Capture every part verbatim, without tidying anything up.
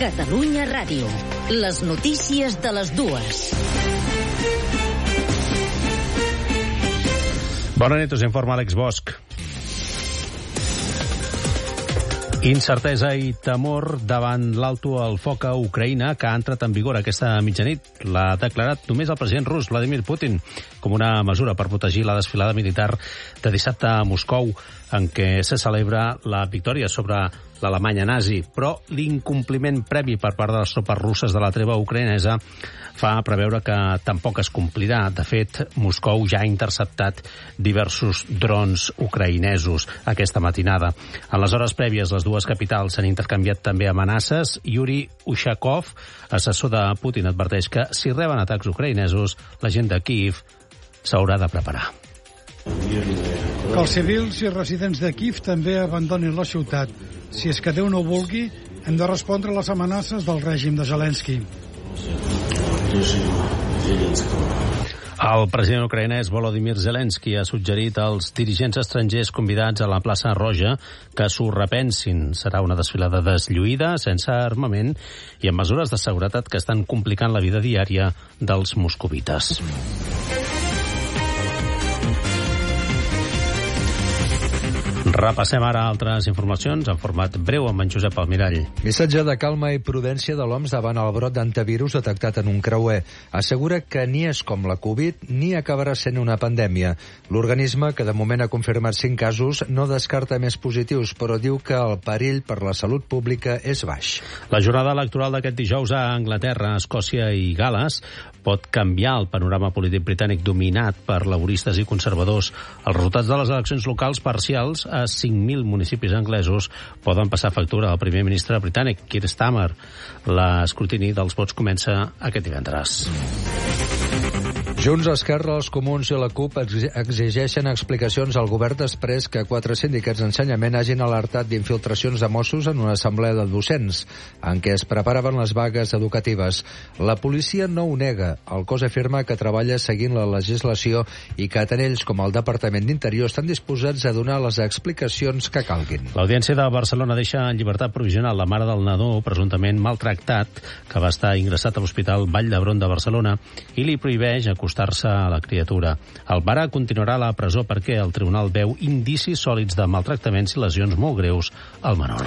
Catalunya Ràdio. Les notícies de les dues. Bona nit, us informa Àlex Bosch. Incertesa i temor davant l'alto al foc a Ucraïna que ha entrat en vigor aquesta mitjanit. L'ha declarat només el president rus, Vladimir Putin, com una mesura per protegir la desfilada militar de dissabte a Moscou, en què se celebra la victòria sobre l'Alemanya nazi. Però l'incompliment previ per part de les tropes russes de la treva ucraïnesa fa preveure que tampoc es complirà. De fet, Moscou ja ha interceptat diversos drons ucraïnesos aquesta matinada. En les hores prèvies, les dues capitals s'han intercanviat també amenaces. Yuri Ushakov, assessor de Putin, adverteix que si reben atacs ucraïnesos, la gent de Kíev s'haurà de preparar. Que els civils i residents de Kíev també abandonin la ciutat. Si és que Déu no ho vulgui, hem de respondre a les amenaces del règim de Zelensky. El president ucraïnès Volodymyr Zelensky ha suggerit als dirigents estrangers convidats a la plaça Roja que s'ho repensin. Serà una desfilada deslluïda, sense armament i amb mesures de seguretat que estan complicant la vida diària dels moscovites. Repassem ara altres informacions en format breu amb en Josep Almirall. Missatge de calma i prudència de l'O M S davant el brot d'antivirus detectat en un creuer. Assegura que ni és com la Covid ni acabarà sent una pandèmia. L'organisme, que de moment ha confirmat cinc casos, no descarta més positius, però diu que el perill per la salut pública és baix. La jornada electoral d'aquest dijous a Anglaterra, Escòcia i Gal·les pot canviar el panorama polític britànic dominat per laboristes i conservadors. Els resultats de les eleccions locals parcials a cinc mil municipis anglesos poden passar factura al primer ministre britànic, Keir Starmer. L'escrutini dels vots comença aquest divendres. Junts, Esquerra, els Comuns i la CUP exigeixen explicacions al govern després que quatre sindicats d'ensenyament hagin alertat d'infiltracions de Mossos en una assemblea de docents en què es preparaven les vagues educatives. La policia no ho nega. El cos afirma que treballa seguint la legislació i que tant ells com el Departament d'Interior estan disposats a donar les explicacions que calguin. L'Audiència de Barcelona deixa en llibertat provisional la mare del nadó presumptament maltractat que va estar ingressat a l'Hospital Vall d'Hebron de Barcelona i li prohibeix acostar-se a la criatura. El pare continuarà a la presó perquè el tribunal veu indicis sòlids de maltractaments i lesions molt greus al menor.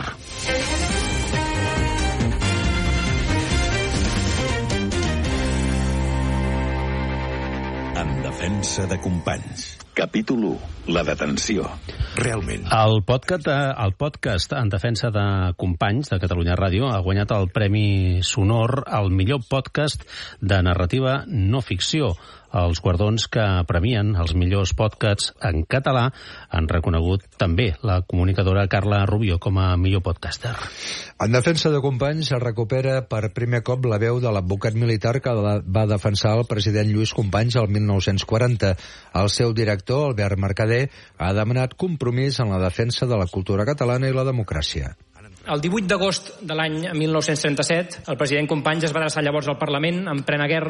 En defensa de companys. Capítol u. La detenció. Realment. El podcast, el podcast en defensa de companys de Catalunya Ràdio ha guanyat el Premi Sonor al millor podcast de narrativa no ficció. Els guardons que premien els millors podcasts en català han reconegut també la comunicadora Carla Rubio com a millor podcaster. En defensa de companys es recupera per primer cop la veu de l'advocat militar que va defensar el president Lluís Companys el mil nou-cents quaranta. El seu director, Albert Mercader, ha demanat compromís en la defensa de la cultura catalana i la democràcia. El divuit d'agost de l'any mil nou-cents trenta-set, el president Companys es va adreçar llavors al Parlament en plena guerra